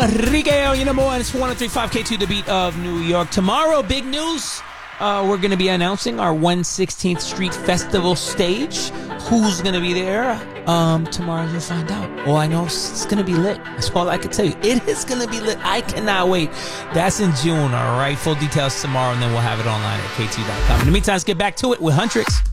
Enrique, your number one. It's 103.5 K2, the beat of New York. Tomorrow, big news. We're going to be announcing our 116th Street Festival stage. Who's going to be there? Tomorrow you'll find out. All I know is it's going to be lit. That's all I can tell you. It is going to be lit. I cannot wait. That's in June, all right? Full details tomorrow, and then we'll have it online at K2.com. In the meantime, let's get back to it with Huntrix.